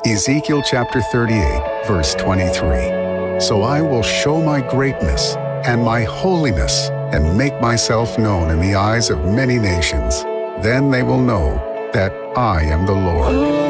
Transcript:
Ezekiel chapter 38, verse 23. So I will show my greatness and my holiness and make myself known in the eyes of many nations. Then they will know that I am the Lord.